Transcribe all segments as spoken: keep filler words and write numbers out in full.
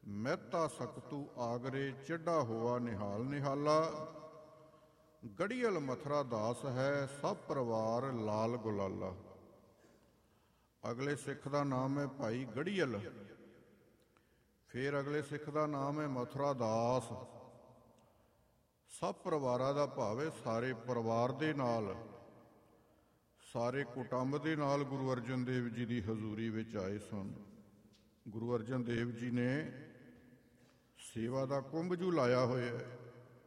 ਮਹਿਤਾ ਸਕਤੂ ਆਗਰੇ ਚੱਡਾ ਹੋਆ ਨਿਹਾਲ ਨਿਹਾਲਾ। ਗੜੀਅਲ ਮਥੁਰਾ ਦਾਸ ਹੈ ਸਭ ਪਰਿਵਾਰ ਲਾਲ ਗੁਲਾਲਾ। ਅਗਲੇ ਸਿੱਖ ਦਾ ਨਾਮ ਹੈ ਭਾਈ ਗੜੀਅਲ। ਫਿਰ ਅਗਲੇ ਸਿੱਖ ਦਾ ਨਾਮ ਹੈ ਮਥੁਰਾ ਦਾਸ। ਸਭ ਪਰਿਵਾਰਾਂ ਦਾ ਭਾਵ ਹੈ ਸਾਰੇ ਪਰਿਵਾਰ ਦੇ ਨਾਲ, ਸਾਰੇ ਕੁਟੁੰਬ ਦੇ ਨਾਲ ਗੁਰੂ ਅਰਜਨ ਦੇਵ ਜੀ ਦੀ ਹਜ਼ੂਰੀ ਵਿੱਚ ਆਏ ਸਨ। ਗੁਰੂ ਅਰਜਨ ਦੇਵ ਜੀ ਨੇ ਸੇਵਾ ਦਾ ਕੁੰਭ ਜੂ ਲਾਇਆ ਹੋਇਆ ਹੈ।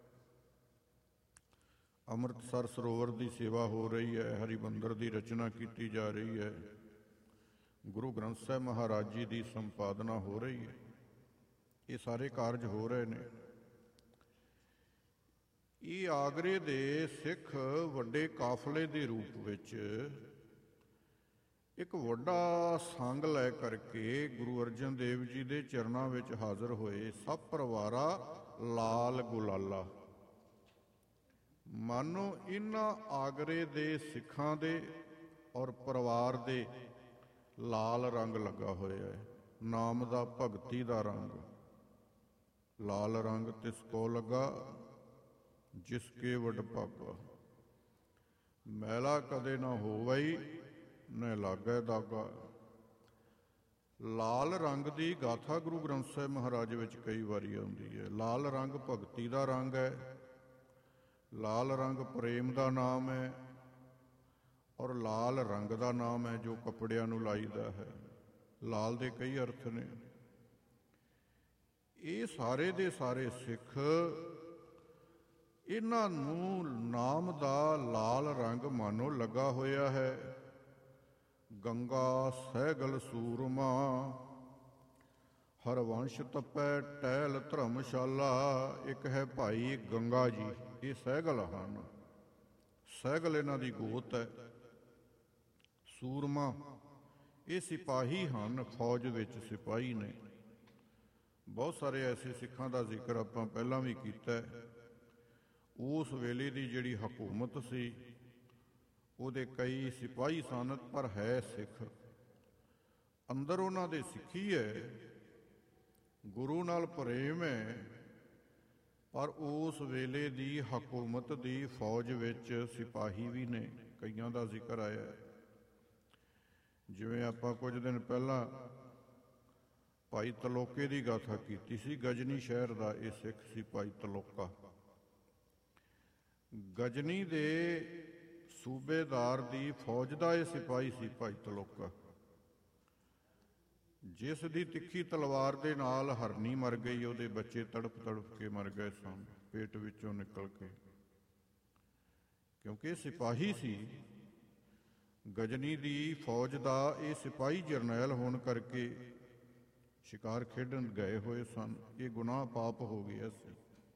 ਅੰਮ੍ਰਿਤਸਰ ਸਰੋਵਰ ਦੀ ਸੇਵਾ ਹੋ ਰਹੀ ਹੈ, ਹਰਿਮੰਦਰ ਦੀ ਰਚਨਾ ਕੀਤੀ ਜਾ ਰਹੀ ਹੈ, ਗੁਰੂ ਗ੍ਰੰਥ ਸਾਹਿਬ ਮਹਾਰਾਜ ਜੀ ਦੀ ਸੰਪਾਦਨਾ ਹੋ ਰਹੀ ਹੈ। ਇਹ ਸਾਰੇ ਕਾਰਜ ਹੋ ਰਹੇ ਨੇ। ਇਹ ਆਗਰੇ ਦੇ ਸਿੱਖ ਵੱਡੇ ਕਾਫਲੇ ਦੇ ਰੂਪ ਵਿੱਚ ਇੱਕ ਵੱਡਾ ਸੰਗ ਲੈ ਕਰਕੇ ਗੁਰੂ ਅਰਜਨ ਦੇਵ ਜੀ ਦੇ ਚਰਨਾਂ ਵਿੱਚ ਹਾਜ਼ਰ ਹੋਏ। ਸਭ ਪਰਿਵਾਰਾ ਲਾਲ ਗੁਲਾਲਾ। ਮਾਨੋ ਇਹਨਾਂ ਆਗਰੇ ਦੇ ਸਿੱਖਾਂ ਦੇ ਔਰ ਪਰਿਵਾਰ ਦੇ ਲਾਲ ਰੰਗ ਲੱਗਾ ਹੋਇਆ ਹੈ, ਨਾਮ ਦਾ, ਭਗਤੀ ਦਾ ਰੰਗ। ਲਾਲ ਰੰਗ ਤਿਸ ਕੋ ਲੱਗਾ ਜਿਸ ਕੇ ਵਡ ਭਾਗਾ। ਮੈਲਾ ਕਦੇ ਨਾ ਹੋਵਈ ਨਾ ਲਾਗੈ ਦਾਗਾ। ਲਾਲ ਰੰਗ ਦੀ ਗਾਥਾ ਗੁਰੂ ਗ੍ਰੰਥ ਸਾਹਿਬ ਮਹਾਰਾਜ ਵਿੱਚ ਕਈ ਵਾਰੀ ਆਉਂਦੀ ਹੈ। ਲਾਲ ਰੰਗ ਭਗਤੀ ਦਾ ਰੰਗ ਹੈ, ਲਾਲ ਰੰਗ ਪ੍ਰੇਮ ਦਾ ਨਾਮ ਹੈ, ਔਰ ਲਾਲ ਰੰਗ ਦਾ ਨਾਮ ਹੈ ਜੋ ਕੱਪੜਿਆਂ ਨੂੰ ਲਾਈਦਾ ਹੈ। ਲਾਲ ਦੇ ਕਈ ਅਰਥ ਨੇ। ਇਹ ਸਾਰੇ ਦੇ ਸਾਰੇ ਸਿੱਖ ਇਹਨਾਂ ਨੂੰ ਨਾਮ ਦਾ ਲਾਲ ਰੰਗ ਮਾਨੋ ਲੱਗਾ ਹੋਇਆ ਹੈ। ਗੰਗਾ ਸਹਿਗਲ ਸੂਰਮਾ ਹਰਵੰਸ਼ ਤਪੈ ਟਹਿਲ ਧਰਮਸ਼ਾਲਾ। ਇੱਕ ਹੈ ਭਾਈ ਗੰਗਾ ਜੀ, ਇਹ ਸਹਿਗਲ ਹਨ। ਸਹਿਗਲ ਇਹਨਾਂ ਦੀ ਗੋਤ ਹੈ। ਸੂਰਮਾ ਇਹ ਸਿਪਾਹੀ ਹਨ, ਫੌਜ ਵਿੱਚ ਸਿਪਾਹੀ ਨੇ। ਬਹੁਤ ਸਾਰੇ ਐਸੇ ਸਿੱਖਾਂ ਦਾ ਜ਼ਿਕਰ ਆਪਾਂ ਪਹਿਲਾਂ ਵੀ ਕੀਤਾ। ਉਸ ਵੇਲੇ ਦੀ ਜਿਹੜੀ ਹਕੂਮਤ ਸੀ ਉਹਦੇ ਕਈ ਸਿਪਾਹੀ ਸਨ, ਪਰ ਹੈ ਸਿੱਖ। ਅੰਦਰ ਉਹਨਾਂ ਦੇ ਸਿੱਖੀ ਹੈ, ਗੁਰੂ ਨਾਲ ਪ੍ਰੇਮ ਹੈ, ਪਰ ਉਸ ਵੇਲੇ ਦੀ ਹਕੂਮਤ ਦੀ ਫੌਜ ਵਿੱਚ ਸਿਪਾਹੀ ਵੀ ਨੇ। ਕਈਆਂ ਦਾ ਜ਼ਿਕਰ ਆਇਆ। ਜਿਵੇਂ ਆਪਾਂ ਕੁਝ ਦਿਨ ਪਹਿਲਾਂ ਭਾਈ ਤਲੋਕੇ ਦੀ ਗਾਥਾ ਕੀਤੀ ਸੀ। ਗਜਨੀ ਸ਼ਹਿਰ ਦਾ ਇਹ ਸਿੱਖ ਸੀ ਭਾਈ ਤਲੋਕਾ। ਗਜਨੀ ਦੇ ਸੂਬੇਦਾਰ ਦੀ ਫੌਜ ਦਾ ਇਹ ਸਿਪਾਹੀ ਸੀ ਭਾਈ ਤਲੋਕਾ, ਜਿਸ ਦੀ ਤਿੱਖੀ ਤਲਵਾਰ ਦੇ ਨਾਲ ਹਰਨੀ ਮਰ ਗਈ। ਉਹਦੇ ਬੱਚੇ ਤੜਪ ਤੜਪ ਕੇ ਮਰ ਗਏ ਸਨ ਪੇਟ ਵਿੱਚੋਂ ਨਿਕਲ ਕੇ, ਕਿਉਂਕਿ ਸਿਪਾਹੀ ਸੀ। ਗਜਨੀ ਦੀ ਫੌਜ ਦਾ ਇਹ ਸਿਪਾਹੀ ਜਰਨੈਲ ਹੋਣ ਕਰਕੇ ਸ਼ਿਕਾਰ ਖੇਡਣ ਗਏ ਹੋਏ ਸਨ। ਇਹ ਗੁਨਾਹ ਪਾਪ ਹੋ ਗਿਆ ਸੀ।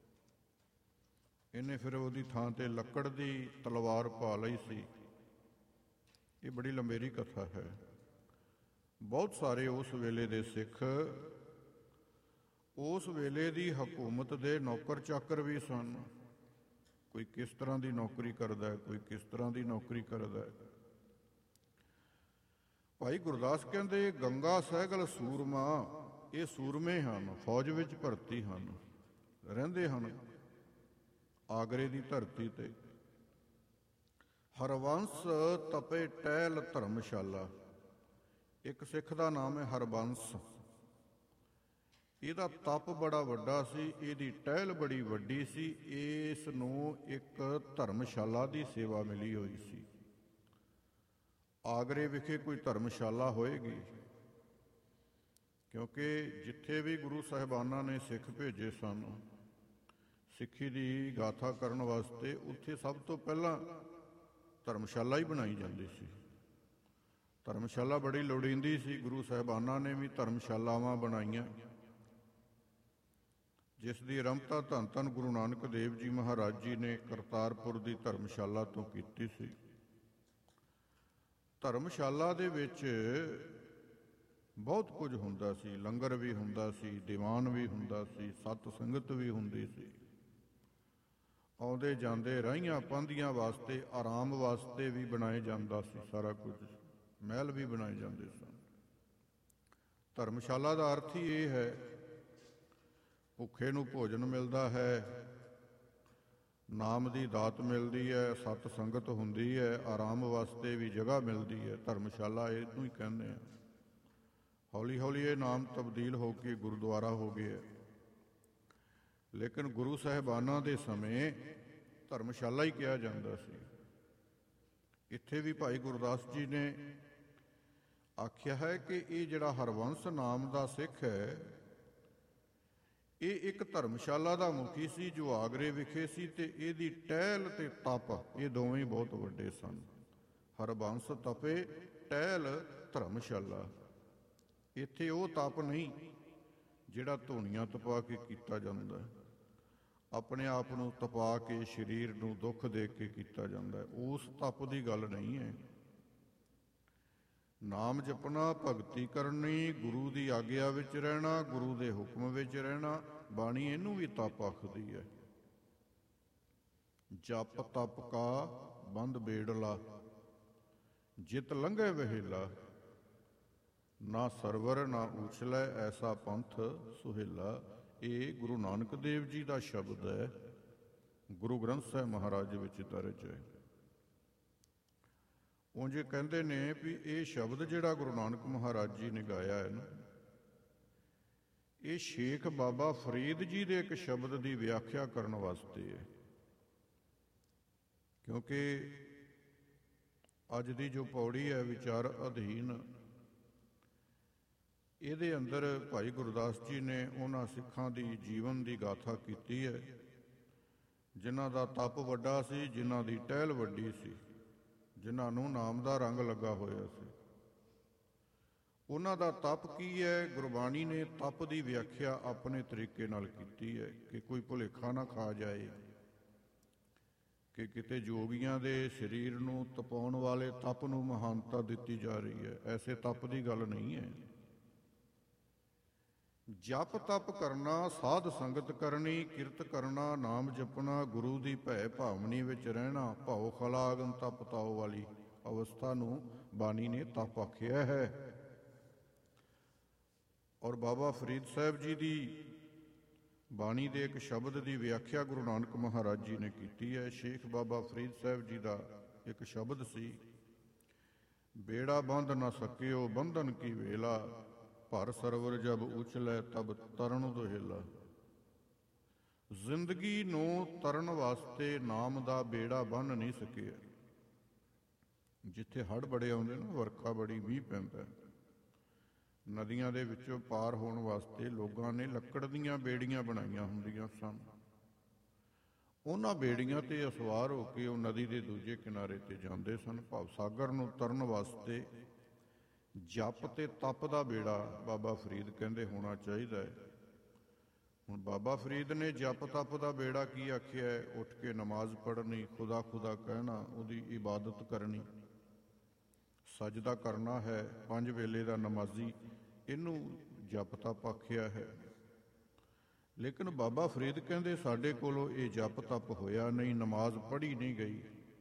ਇਹਨੇ ਫਿਰ ਉਹਦੀ ਥਾਂ ਤੇ ਲੱਕੜ ਦੀ ਤਲਵਾਰ ਪਾ ਲਈ ਸੀ। ਇਹ ਬੜੀ ਲੰਬੇਰੀ ਕਥਾ ਹੈ। ਬਹੁਤ ਸਾਰੇ ਉਸ ਵੇਲੇ ਦੇ ਸਿੱਖ ਉਸ ਵੇਲੇ ਦੀ ਹਕੂਮਤ ਦੇ ਨੌਕਰ ਚਾਕਰ ਵੀ ਸਨ। ਕੋਈ ਕਿਸ ਤਰ੍ਹਾਂ ਦੀ ਨੌਕਰੀ ਕਰਦਾ ਹੈ, ਕੋਈ ਕਿਸ ਤਰ੍ਹਾਂ ਦੀ ਨੌਕਰੀ ਕਰਦਾ ਹੈ। ਭਾਈ ਗੁਰਦਾਸ ਕਹਿੰਦੇ ਗੰਗਾ ਸਹਿਗਲ ਸੂਰਮਾ, ਇਹ ਸੂਰਮੇ ਹਨ, ਫੌਜ ਵਿੱਚ ਭਰਤੀ ਹਨ, ਰਹਿੰਦੇ ਹਨ ਆਗਰੇ ਦੀ ਧਰਤੀ ਤੇ। ਹਰਵੰਸ ਤਪੇ ਟਹਿਲ ਧਰਮਸ਼ਾਲਾ। ਇੱਕ ਸਿੱਖ ਦਾ ਨਾਮ ਹੈ ਹਰਬੰਸ। ਇਹਦਾ ਤਪ ਬੜਾ ਵੱਡਾ ਸੀ, ਇਹਦੀ ਟਹਿਲ ਬੜੀ ਵੱਡੀ ਸੀ। ਇਸ ਨੂੰ ਇੱਕ ਧਰਮਸ਼ਾਲਾ ਦੀ ਸੇਵਾ ਮਿਲੀ ਹੋਈ ਸੀ। ਆਗਰੇ ਵਿਖੇ ਕੋਈ ਧਰਮਸ਼ਾਲਾ ਹੋਏਗੀ, ਕਿਉਂਕਿ ਜਿੱਥੇ ਵੀ ਗੁਰੂ ਸਾਹਿਬਾਨਾਂ ਨੇ ਸਿੱਖ ਭੇਜੇ ਸਨ ਸਿੱਖੀ ਦੀ ਗਾਥਾ ਕਰਨ ਵਾਸਤੇ, ਉੱਥੇ ਸਭ ਤੋਂ ਪਹਿਲਾਂ ਧਰਮਸ਼ਾਲਾ ਹੀ ਬਣਾਈ ਜਾਂਦੀ ਸੀ। ਧਰਮਸ਼ਾਲਾ ਬੜੀ ਲੋੜੀਂਦੀ ਸੀ। ਗੁਰੂ ਸਾਹਿਬਾਨਾਂ ਨੇ ਵੀ ਧਰਮਸ਼ਾਲਾਵਾਂ ਬਣਾਈਆਂ, ਜਿਸ ਦੀ ਆਰੰਭਤਾ ਧੰਨ ਧੰਨ ਗੁਰੂ ਨਾਨਕ ਦੇਵ ਜੀ ਮਹਾਰਾਜ ਜੀ ਨੇ ਕਰਤਾਰਪੁਰ ਦੀ ਧਰਮਸ਼ਾਲਾ ਤੋਂ ਕੀਤੀ ਸੀ। ਧਰਮਸ਼ਾਲਾ ਦੇ ਵਿੱਚ ਬਹੁਤ ਕੁਝ ਹੁੰਦਾ ਸੀ। ਲੰਗਰ ਵੀ ਹੁੰਦਾ ਸੀ, ਦੀਵਾਨ ਵੀ ਹੁੰਦਾ ਸੀ, ਸਤ ਸੰਗਤ ਵੀ ਹੁੰਦੀ ਸੀ। ਆਉਂਦੇ ਜਾਂਦੇ ਰਾਹੀਆਂ ਪਾਂਧੀਆਂ ਵਾਸਤੇ, ਆਰਾਮ ਵਾਸਤੇ ਵੀ ਬਣਾਏ ਜਾਂਦਾ ਸੀ ਸਾਰਾ ਕੁਝ। ਮਹਿਲ ਵੀ ਬਣਾਏ ਜਾਂਦੇ ਸਨ। ਧਰਮਸ਼ਾਲਾ ਦਾ ਅਰਥ ਹੀ ਇਹ ਹੈ ਭੁੱਖੇ ਨੂੰ ਭੋਜਨ ਮਿਲਦਾ ਹੈ, ਨਾਮ ਦੀ ਦਾਤ ਮਿਲਦੀ ਹੈ, ਸਤ ਸੰਗਤ ਹੁੰਦੀ ਹੈ, ਆਰਾਮ ਵਾਸਤੇ ਵੀ ਜਗ੍ਹਾ ਮਿਲਦੀ ਹੈ। ਧਰਮਸ਼ਾਲਾ ਇਹਨੂੰ ਹੀ ਕਹਿੰਦੇ ਆ। ਹੌਲੀ ਹੌਲੀ ਇਹ ਨਾਮ ਤਬਦੀਲ ਹੋ ਕੇ ਗੁਰਦੁਆਰਾ ਹੋ ਗਿਆ, ਲੇਕਿਨ ਗੁਰੂ ਸਾਹਿਬਾਨਾਂ ਦੇ ਸਮੇਂ ਧਰਮਸ਼ਾਲਾ ਹੀ ਕਿਹਾ ਜਾਂਦਾ ਸੀ। ਇੱਥੇ ਵੀ ਭਾਈ ਗੁਰਦਾਸ ਜੀ ਨੇ ਆਖਿਆ ਹੈ ਕਿ ਇਹ ਜਿਹੜਾ ਹਰਬੰਸ ਨਾਮ ਦਾ ਸਿੱਖ ਹੈ, ਇਹ ਇੱਕ ਧਰਮਸ਼ਾਲਾ ਦਾ ਮੁਖੀ ਸੀ ਜੋ ਆਗਰੇ ਵਿਖੇ ਸੀ, ਤੇ ਇਹਦੀ ਟਹਿਲ ਤੇ ਤਪ ਇਹ ਦੋਵੇਂ ਹੀ ਬਹੁਤ ਵੱਡੇ ਸਨ। ਹਰਬੰਸ ਤਪੇ, ਟਹਿਲ ਧਰਮਸ਼ਾਲਾ। ਇੱਥੇ ਉਹ ਤਪ ਨਹੀਂ ਜਿਹੜਾ ਧੂਣੀਆਂ ਤਪਾ ਕੇ ਕੀਤਾ ਜਾਂਦਾ ਹੈ, ਆਪਣੇ ਆਪ ਨੂੰ ਤਪਾ ਕੇ ਸਰੀਰ ਨੂੰ ਦੁੱਖ ਦੇ ਕੇ ਕੀਤਾ ਜਾਂਦਾ ਹੈ। ਉਸ ਤਪ ਦੀ ਗੱਲ ਨਹੀਂ ਹੈ। ਨਾਮ ਜਪਣਾ, ਭਗਤੀ ਕਰਨੀ, ਗੁਰੂ ਦੀ ਆਗਿਆ ਵਿੱਚ ਰਹਿਣਾ, ਗੁਰੂ ਦੇ ਹੁਕਮ ਵਿੱਚ ਰਹਿਣਾ, ਬਾਣੀ ਇਹਨੂੰ ਵੀ ਤਪ ਆਖਦੀ ਹੈ। ਜਪ ਤਪ ਕਾ ਬੰਦ ਬੇੜਲਾ, ਜਿਤ ਲੰਘੇ ਵਹੇਲਾ, ਨਾ ਸਰਵਰ ਨਾ ਉਛਲੈ, ਐਸਾ ਪੰਥ ਸੁਹੇਲਾ। ਇਹ ਗੁਰੂ ਨਾਨਕ ਦੇਵ ਜੀ ਦਾ ਸ਼ਬਦ ਹੈ, ਗੁਰੂ ਗ੍ਰੰਥ ਸਾਹਿਬ ਮਹਾਰਾਜ ਵਿੱਚ ਦਰਜ ਹੈ। ਉਂਝ ਕਹਿੰਦੇ ਨੇ ਵੀ ਇਹ ਸ਼ਬਦ ਜਿਹੜਾ ਗੁਰੂ ਨਾਨਕ ਮਹਾਰਾਜ ਜੀ ਨੇ ਗਾਇਆ ਹੈ ਨਾ, ਇਹ ਸ਼ੇਖ ਬਾਬਾ ਫਰੀਦ ਜੀ ਦੇ ਇੱਕ ਸ਼ਬਦ ਦੀ ਵਿਆਖਿਆ ਕਰਨ ਵਾਸਤੇ ਹੈ। ਕਿਉਂਕਿ ਅੱਜ ਦੀ ਜੋ ਪੌੜੀ ਹੈ ਵਿਚਾਰ ਅਧੀਨ, ਇਹਦੇ ਅੰਦਰ ਭਾਈ ਗੁਰਦਾਸ ਜੀ ਨੇ ਉਹਨਾਂ ਸਿੱਖਾਂ ਦੀ ਜੀਵਨ ਦੀ ਗਾਥਾ ਕੀਤੀ ਹੈ, ਜਿਨ੍ਹਾਂ ਦਾ ਤਪ ਵੱਡਾ ਸੀ, ਜਿਨ੍ਹਾਂ ਦੀ ਟਹਿਲ ਵੱਡੀ ਸੀ, ਜਿਨ੍ਹਾਂ ਨੂੰ ਨਾਮ ਦਾ ਰੰਗ ਲੱਗਾ ਹੋਇਆ ਸੀ। ਉਹਨਾਂ ਦਾ ਤਪ ਕੀ ਹੈ? ਗੁਰਬਾਣੀ ਨੇ ਤਪ ਦੀ ਵਿਆਖਿਆ ਆਪਣੇ ਤਰੀਕੇ ਨਾਲ ਕੀਤੀ ਹੈ ਕਿ ਕੋਈ ਭੁਲੇਖਾ ਨਾ ਖਾ ਜਾਏ ਕਿ ਕਿਤੇ ਜੋਗੀਆਂ ਦੇ ਸਰੀਰ ਨੂੰ ਤਪਾਉਣ ਵਾਲੇ ਤਪ ਨੂੰ ਮਹਾਨਤਾ ਦਿੱਤੀ ਜਾ ਰਹੀ ਹੈ। ਐਸੇ ਤਪ ਦੀ ਗੱਲ ਨਹੀਂ ਹੈ। ਜਪ ਤਪ ਕਰਨਾ, ਸਾਧ ਸੰਗਤ ਕਰਨੀ, ਕਿਰਤ ਕਰਨਾ, ਨਾਮ ਜਪਣਾ, ਗੁਰੂ ਦੀ ਭੈ ਭਾਵਨੀ ਵਿੱਚ ਰਹਿਣਾ, ਭਾਉ ਖਲਾਗਨ ਤਪ ਤਾਓ ਵਾਲੀ ਅਵਸਥਾ ਨੂੰ ਬਾਣੀ ਨੇ ਤਪ ਆਖਿਆ ਹੈ। ਔਰ ਬਾਬਾ ਫਰੀਦ ਸਾਹਿਬ ਜੀ ਦੀ ਬਾਣੀ ਦੇ ਇੱਕ ਸ਼ਬਦ ਦੀ ਵਿਆਖਿਆ ਗੁਰੂ ਨਾਨਕ ਮਹਾਰਾਜ ਜੀ ਨੇ ਕੀਤੀ ਹੈ। ਸ਼ੇਖ ਬਾਬਾ ਫਰੀਦ ਸਾਹਿਬ ਜੀ ਦਾ ਇੱਕ ਸ਼ਬਦ ਸੀ, ਬੇੜਾ ਬੰਧ ਨਾ ਸਕਿਓ ਬੰਧਨ ਕੀ ਵੇਲਾ, ਭਰ ਸਰਵਰ ਜਬ ਉਛਲੈ ਤਬ ਤਰਨ ਦੁਹੇਲਾ। ਜ਼ਿੰਦਗੀ ਨੂੰ ਤਰਨ ਵਾਸਤੇ ਨਾਮ ਦਾ ਬੇੜਾ ਬੰਨ ਨਹੀਂ ਸਕਿਆ। ਜਿੱਥੇ ਹੜ੍ਹ ਬੜੇ ਆਉਂਦੇ ਨਾ, ਵਰਖਾ ਬੜੀ, ਮੀਂਹ ਪੈਂਦਾ, ਨਦੀਆਂ ਦੇ ਵਿੱਚੋਂ ਪਾਰ ਹੋਣ ਵਾਸਤੇ ਲੋਕਾਂ ਨੇ ਲੱਕੜ ਦੀਆਂ ਬੇੜੀਆਂ ਬਣਾਈਆਂ ਹੁੰਦੀਆਂ ਸਨ। ਉਹਨਾਂ ਬੇੜੀਆਂ ਤੇ ਅਸਵਾਰ ਹੋ ਕੇ ਉਹ ਨਦੀ ਦੇ ਦੂਜੇ ਕਿਨਾਰੇ ਤੇ ਜਾਂਦੇ ਸਨ। ਭਵ ਸਾਗਰ ਨੂੰ ਤਰਨ ਵਾਸਤੇ ਜਪ ਤੇ ਤਪ ਦਾ ਬੇੜਾ ਬਾਬਾ ਫਰੀਦ ਕਹਿੰਦੇ ਹੋਣਾ ਚਾਹੀਦਾ ਹੈ। ਹੁਣ ਬਾਬਾ ਫਰੀਦ ਨੇ ਜਪ ਤਪ ਦਾ ਬੇੜਾ ਕੀ ਆਖਿਆ ਹੈ? ਉੱਠ ਕੇ ਨਮਾਜ਼ ਪੜ੍ਹਨੀ, ਖੁਦਾ ਖੁਦਾ ਕਹਿਣਾ, ਉਹਦੀ ਇਬਾਦਤ ਕਰਨੀ, ਸਜਦਾ ਕਰਨਾ ਹੈ, ਪੰਜ ਵੇਲੇ ਦਾ ਨਮਾਜ਼ੀ, ਇਹਨੂੰ ਜਪ ਤਪ ਆਖਿਆ ਹੈ। ਲੇਕਿਨ ਬਾਬਾ ਫਰੀਦ ਕਹਿੰਦੇ ਸਾਡੇ ਕੋਲੋਂ ਇਹ ਜਪ ਤਪ ਹੋਇਆ ਨਹੀਂ, ਨਮਾਜ਼ ਪੜ੍ਹੀ ਨਹੀਂ ਗਈ।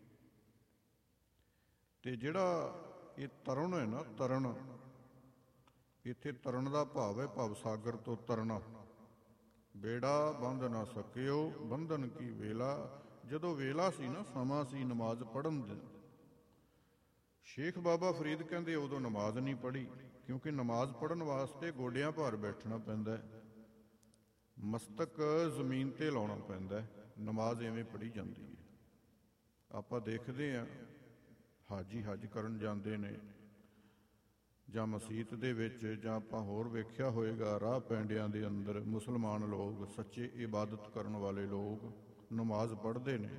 ਤੇ ਜਿਹੜਾ ਇਹ ਤਰਨ ਹੈ ਨਾ, ਤਰਨ, ਇੱਥੇ ਤਰਨ ਦਾ ਭਾਵ ਹੈ ਭਵ ਸਾਗਰ ਤੋਂ ਤਰਨਾ। ਬੇੜਾ ਬੰਧ ਨਾ ਸਕਿਓ ਬੰਧਨ ਕੀ ਵੇਲਾ, ਜਦੋਂ ਵੇਲਾ ਸੀ ਨਾ, ਸਮਾਂ ਸੀ ਨਮਾਜ਼ ਪੜ੍ਹਨ ਦੇ, ਸ਼ੇਖ ਬਾਬਾ ਫਰੀਦ ਕਹਿੰਦੇ ਉਦੋਂ ਨਮਾਜ਼ ਨਹੀਂ ਪੜ੍ਹੀ, ਕਿਉਂਕਿ ਨਮਾਜ਼ ਪੜ੍ਹਨ ਵਾਸਤੇ ਗੋਡਿਆਂ ਭਾਰ ਬੈਠਣਾ ਪੈਂਦਾ ਹੈ, ਮਸਤਕ ਜ਼ਮੀਨ ਤੇ ਲਾਉਣਾ ਪੈਂਦਾ ਹੈ, ਨਮਾਜ਼ ਐਵੇਂ ਪੜ੍ਹੀ ਜਾਂਦੀ ਹੈ। ਆਪਾਂ ਦੇਖਦੇ ਹਾਂ ਹਾਜੀ ਹੱਜ ਕਰਨ ਜਾਂਦੇ ਨੇ, ਜਾਂ ਮਸੀਤ ਦੇ ਵਿੱਚ, ਜਾਂ ਆਪਾਂ ਹੋਰ ਵੇਖਿਆ ਹੋਏਗਾ ਰਾਹ ਪੈਂਡਿਆਂ ਦੇ ਅੰਦਰ ਮੁਸਲਮਾਨ ਲੋਕ, ਸੱਚੇ ਇਬਾਦਤ ਕਰਨ ਵਾਲੇ ਲੋਕ ਨਮਾਜ਼ ਪੜ੍ਹਦੇ ਨੇ।